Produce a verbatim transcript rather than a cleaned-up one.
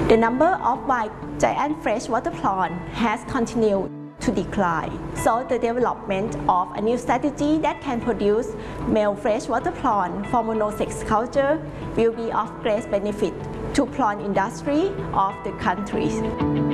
The number of white giant freshwater prawns has continued to decline, so the development of a new strategy that can produce male freshwater prawn for monosex culture will be of great benefit to prawn industry of the countries.